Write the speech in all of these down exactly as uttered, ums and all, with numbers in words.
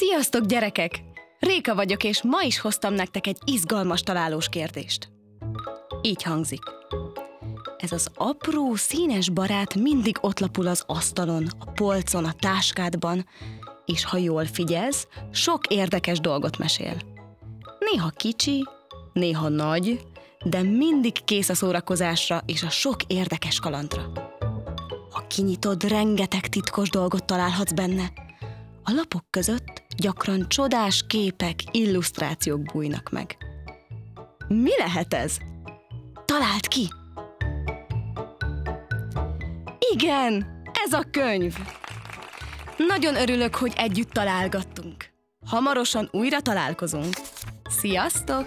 Sziasztok, gyerekek! Réka vagyok, és ma is hoztam nektek egy izgalmas találós kérdést. Így hangzik. Ez az apró, színes barát mindig ott lapul az asztalon, a polcon, a táskádban, és ha jól figyelsz, sok érdekes dolgot mesél. Néha kicsi, néha nagy, de mindig kész a szórakozásra és a sok érdekes kalandra. Ha kinyitod, rengeteg titkos dolgot találhatsz benne. A lapok között gyakran csodás képek, illusztrációk bújnak meg. Mi lehet ez? Találd ki! Igen, ez a könyv! Nagyon örülök, hogy együtt találgattunk. Hamarosan újra találkozunk. Sziasztok!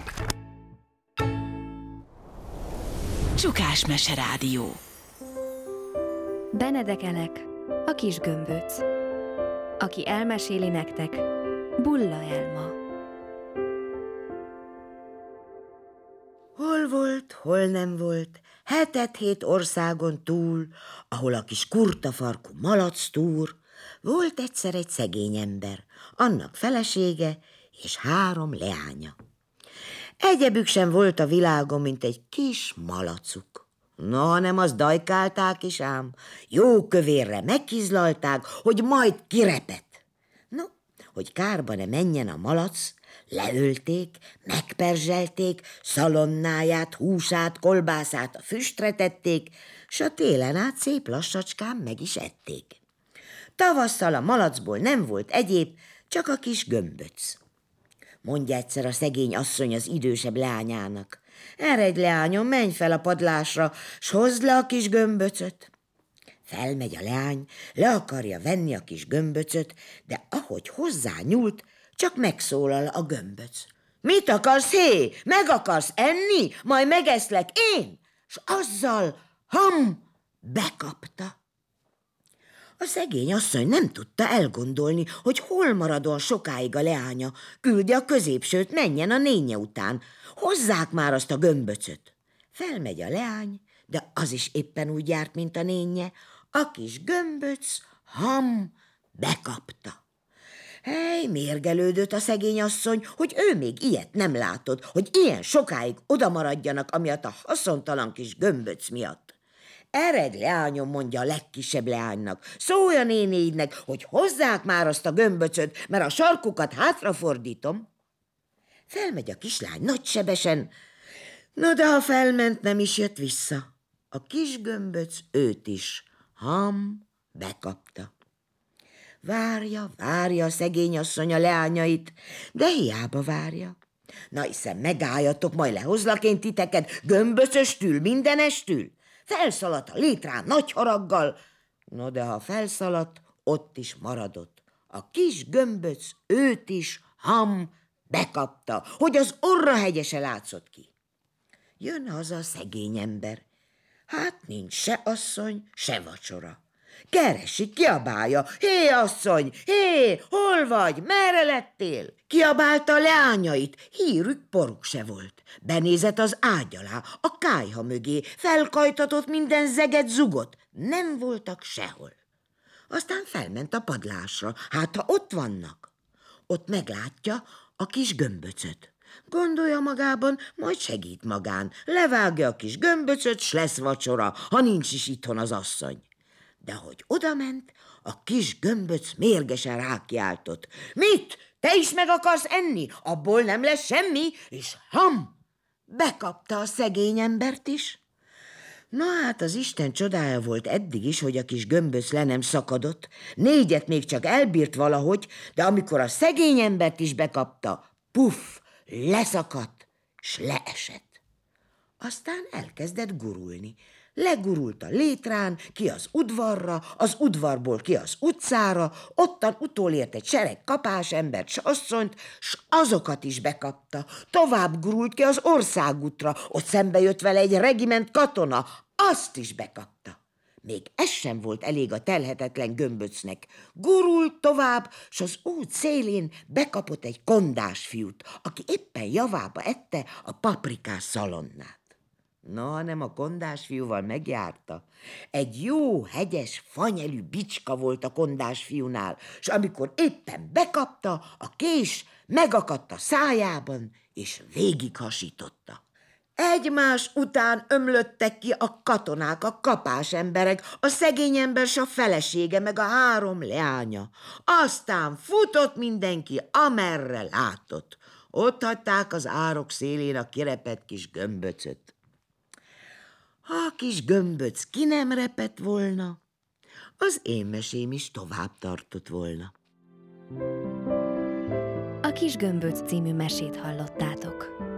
Csukás Meserádió. Benedek Elek, a kis gömböc. Aki elmeséli nektek, Bulla Elma. Hol volt, hol nem volt, hetet-hét országon túl, ahol a kis kurtafarkú malac túr, volt egyszer egy szegény ember, annak felesége és három leánya. Egyebük sem volt a világon, mint egy kis malacuk. No, hanem azt dajkálták is ám, jó kövérre meghizlalták, hogy majd kirepet. No, hogy kárba ne menjen a malac, leölték, megperzselték, szalonnáját, húsát, kolbászát a füstre tették, s a télen át szép lassacskán meg is ették. Tavasszal a malacból nem volt egyéb, csak a kis gömböc. Mondja egyszer a szegény asszony az idősebb leányának: eredj, leányom, menj fel a padlásra, s hozd le a kis gömböcöt. Felmegy a leány, le akarja venni a kis gömböcöt, de ahogy hozzá nyúlt, csak megszólal a gömböc. Mit akarsz, hé? Meg akarsz enni? Majd megeszlek én? S azzal, ham, bekapta. A szegény asszony nem tudta elgondolni, hogy hol maradon sokáig a leánya, küldje a középsőt, menjen a nénye után. Hozzák már azt a gömböcöt. Felmegy a leány, de az is éppen úgy járt, mint a nénye. A kis gömböc, ham, bekapta. Hely, mérgelődött a szegény asszony, hogy ő még ilyet nem látott, hogy ilyen sokáig oda maradjanak, amiatt a haszontalan kis gömböc miatt. Eredj, leányom, mondja a legkisebb leánynak, szólj a nénéidnek, hogy hozzák már azt a gömböcöt, mert a sarkukat hátrafordítom. Felmegy a kislány nagysebesen, no de ha felment, nem is jött vissza. A kis gömböc őt is, ham, bekapta. Várja, várja a szegény asszony a leányait, de hiába várja. Na hiszen megálljatok, majd lehozlak én titeket gömböcöstül, mindenestül. Felszaladt a létrán nagy haraggal, no de ha felszaladt, ott is maradott. A kis gömböc őt is, ham, bekapta, hogy az orra hegyese látszott ki. Jön haza a szegény ember. Hát nincs se asszony, se vacsora. Keresi, kiabálja: hé, asszony, hé, hol vagy, merre lettél? Kiabálta a leányait, hírük poruk se volt. Benézett az ágy alá, a kályha mögé, felkajtatott minden zeget zugot, nem voltak sehol. Aztán felment a padlásra, hát ha ott vannak. Ott meglátja a kis gömböcöt. Gondolja magában, majd segít magán. Levágja a kis gömböcöt, s lesz vacsora, ha nincs is itthon az asszony. De hogy odament, a kis gömböc mérgesen rákiáltott: mit? Te is meg akarsz enni? Abból nem lesz semmi, és ham! Bekapta a szegény embert is. Na hát az Isten csodája volt eddig is, hogy a kis gömböc le nem szakadott. Négyet még csak elbírt valahogy, de amikor a szegény embert is bekapta, puff, leszakadt, s leesett. Aztán elkezdett gurulni. Legurult a létrán, ki az udvarra, az udvarból ki az utcára, ottan utolért egy sereg kapás embert s asszonyt, s azokat is bekapta. Tovább gurult ki az országútra, ott szembe jött vele egy regiment katona, azt is bekapta. Még ez sem volt elég a telhetetlen gömböcnek. Gurult tovább, s az út szélén bekapott egy kondás fiút, aki éppen javába ette a paprikás szalonnát. No, hanem a kondás fiúval megjárta. Egy jó, hegyes, fanyelű bicska volt a kondás fiúnál, s amikor éppen bekapta, a kés megakadt a szájában, és végighasította. Egymás után ömlöttek ki a katonák, a kapás emberek, a szegény ember s a felesége, meg a három leánya. Aztán futott mindenki, amerre látott. Ott hagyták az árok szélén a kirepett kis gömböcöt. Ha a kis gömböc ki nem repett volna, az én mesém is tovább tartott volna. A Kis Gömböc című mesét hallottátok.